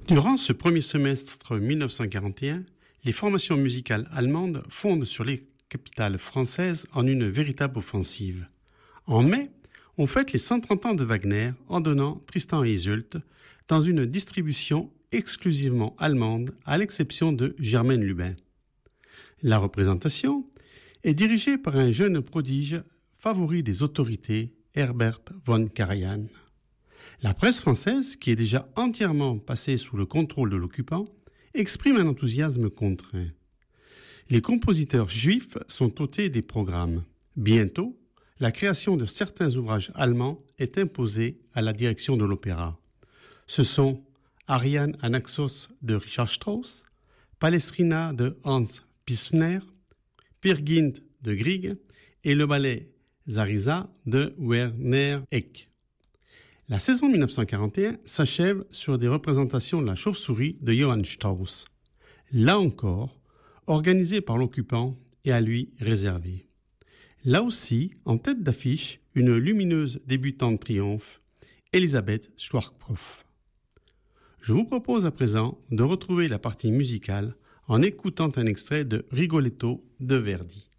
Durant ce premier semestre 1941, les formations musicales allemandes fondent sur les capitales françaises en une véritable offensive. En mai, on fête les 130 ans de Wagner en donnant Tristan et Iseult dans une distribution exclusivement allemande à l'exception de Germaine Lubin. La représentation est dirigée par un jeune prodige favori des autorités, Herbert von Karajan. La presse française, qui est déjà entièrement passée sous le contrôle de l'occupant, exprime un enthousiasme contraint. Les compositeurs juifs sont ôtés des programmes. Bientôt, la création de certains ouvrages allemands est imposée à la direction de l'opéra. Ce sont Ariane à Naxos de Richard Strauss, Palestrina de Hans Pfister, Peer Gynt de Grieg et le ballet Zarisa de Werner Heck. La saison 1941 s'achève sur des représentations de la chauve-souris de Johann Strauss. Là encore, organisée par l'occupant et à lui réservée. Là aussi, en tête d'affiche, une lumineuse débutante triomphe, Elisabeth Schwarzkopf. Je vous propose à présent de retrouver la partie musicale en écoutant un extrait de Rigoletto de Verdi.